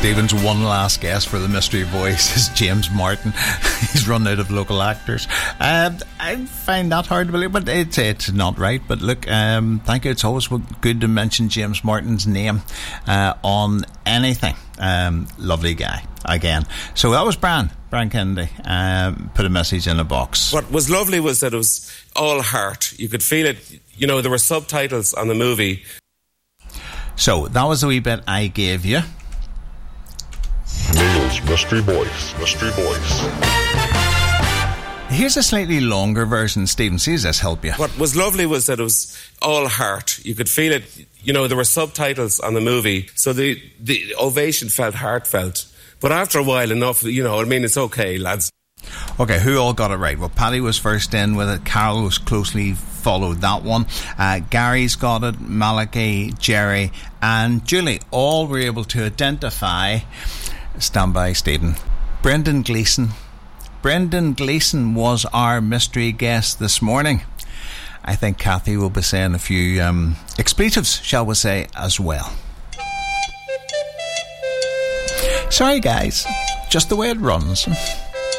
Stephen's one last guess for the mystery voice is James Martin. He's run out of local actors. I find that hard to believe, but it's not right. But look, thank you. It's always good to mention James Martin's name on anything. Lovely guy again. So that was Brian Kennedy. Put a message in a box. What was lovely was that it was all heart. You could feel it. You know, there were subtitles on the movie. So that was the wee bit I gave you. Neil's Mystery Voice. Here's a slightly longer version. Stephen, see, does this help you? What was lovely was that it was all heart. You could feel it. You know, there were subtitles on the movie, so the ovation felt heartfelt. But after a while, enough, you know, I mean, it's okay, lads. Okay, who all got it right? Well, Paddy was first in with it. Carol was closely followed that one. Gary's got it. Malachi, Jerry and Julie all were able to identify. Stand by, Stephen. Brendan Gleeson. Brendan Gleeson was our mystery guest this morning. I think Kathy will be saying a few expletives, shall we say, as well. Sorry, guys. Just the way it runs.